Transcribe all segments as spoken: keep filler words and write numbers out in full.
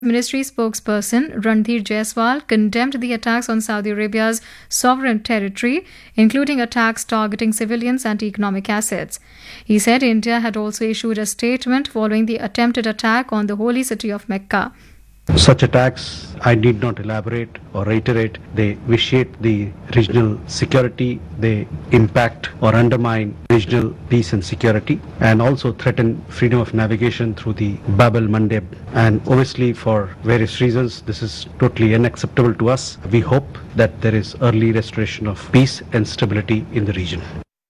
Ministry spokesperson Ranveer Jaiswal condemned the attacks on Saudi Arabia's sovereign territory, including attacks targeting civilians and economic assets. He said India had also issued a statement following the attempted attack on the holy city of Mecca. Such attacks, I need not elaborate or reiterate, they vitiate the regional security, they impact or undermine regional peace and security, and also threaten freedom of navigation through the Bab el-Mandeb. And obviously, for various reasons, this is totally unacceptable to us. We hope that there is early restoration of peace and stability in the region.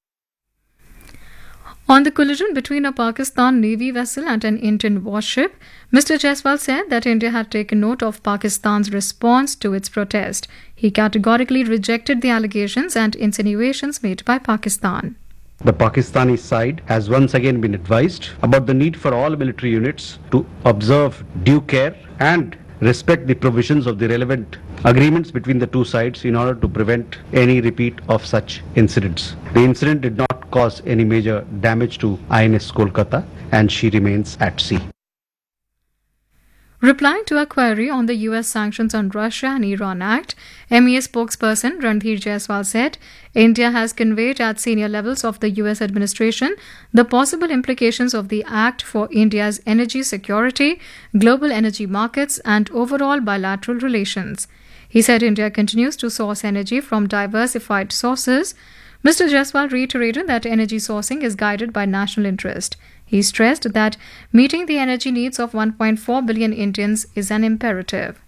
On the collision between a Pakistan Navy vessel and an Indian warship, Mister Jaiswal said that India had taken note of Pakistan's response to its protest. He categorically rejected the allegations and insinuations made by Pakistan. The Pakistani side has once again been advised about the need for all military units to observe due care and respect the provisions of the relevant agreements between the two sides in order to prevent any repeat of such incidents. The incident did not cause any major damage to I N S Kolkata, and she remains at sea. Replying to a query on the U S Sanctions on Russia and Iran Act, M E A spokesperson Ranveer Jaiswal said India has conveyed at senior levels of the U S administration the possible implications of the act for India's energy security, global energy markets, and overall bilateral relations. He said India continues to source energy from diversified sources. Mister Jaiswal reiterated that energy sourcing is guided by national interest. He stressed that meeting the energy needs of one point four billion Indians is an imperative.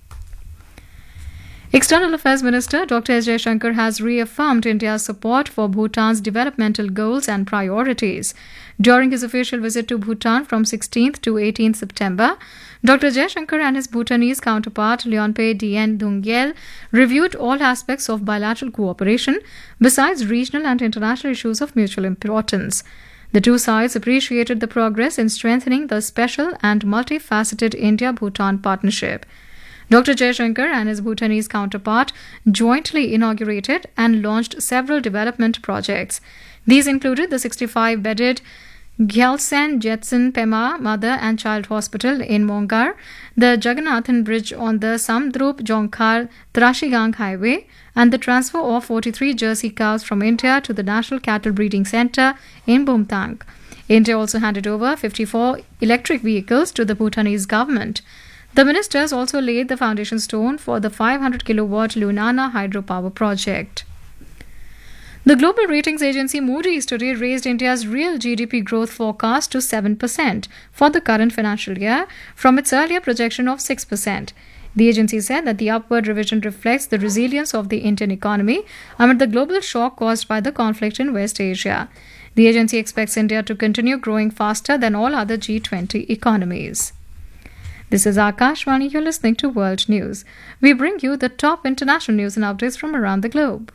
External Affairs Minister Doctor S. Jaishankar has reaffirmed India's support for Bhutan's developmental goals and priorities. During his official visit to Bhutan from sixteenth to eighteenth September, Doctor Jaishankar and his Bhutanese counterpart Leonpe Dien Dungyel reviewed all aspects of bilateral cooperation, besides regional and international issues of mutual importance. The two sides appreciated the progress in strengthening the special and multifaceted India-Bhutan partnership. Doctor Jaishankar and his Bhutanese counterpart jointly inaugurated and launched several development projects. These included the sixty-five bedded Gyaltsen Jetson Pema Mother and Child Hospital in Mongar, the Jagannathan Bridge on the Samdrup Jonkhar Trashigang Highway, and the transfer of forty-three Jersey cows from India to the National Cattle Breeding Centre in Bumtang. India also handed over fifty-four electric vehicles to the Bhutanese government. The ministers also laid the foundation stone for the five hundred kilowatt Lunana hydropower project. The global ratings agency Moody's today raised India's real G D P growth forecast to seven percent for the current financial year from its earlier projection of six percent. The agency said that the upward revision reflects the resilience of the Indian economy amid the global shock caused by the conflict in West Asia. The agency expects India to continue growing faster than all other G twenty economies. This is Akashvani. You're listening to World News. We bring you the top international news and updates from around the globe.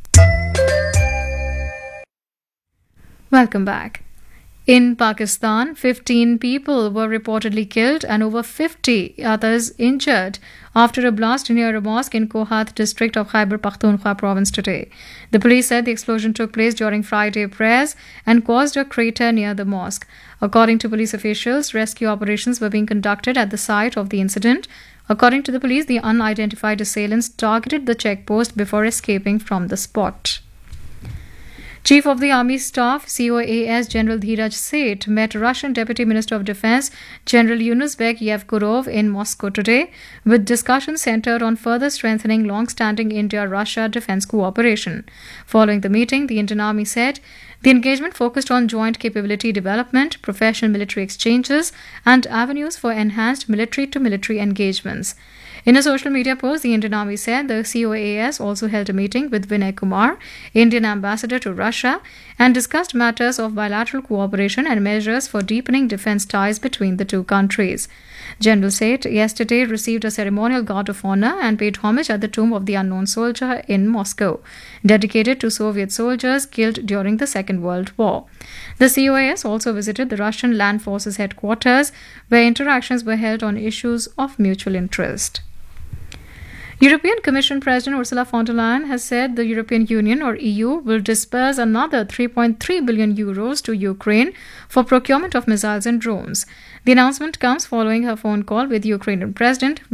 Welcome back. In Pakistan, fifteen people were reportedly killed and over fifty others injured after a blast near a mosque in Kohat district of Khyber Pakhtunkhwa province today. The police said the explosion took place during Friday prayers and caused a crater near the mosque. According to police officials, rescue operations were being conducted at the site of the incident. According to the police, the unidentified assailants targeted the checkpost before escaping from the spot. Chief of the Army Staff, C O A S General Dheeraj Seth, met Russian Deputy Minister of Defense General Yunusbek Yevkurov in Moscow today, with discussions centered on further strengthening long-standing India-Russia defense cooperation. Following the meeting, the Indian Army said the engagement focused on joint capability development, professional military exchanges, and avenues for enhanced military-to-military engagements. In a social media post, the Indian Army said the C O A S also held a meeting with Vinay Kumar, Indian ambassador to Russia, and discussed matters of bilateral cooperation and measures for deepening defense ties between the two countries. General Seth yesterday received a ceremonial guard of honor and paid homage at the Tomb of the Unknown Soldier in Moscow, dedicated to Soviet soldiers killed during the Second World War. The C O A S also visited the Russian Land Forces headquarters, where interactions were held on issues of mutual interest. European Commission President Ursula von der Leyen has said the European Union, or E U, will disburse another three point three billion euros to Ukraine for procurement of missiles and drones. The announcement comes following her phone call with Ukrainian President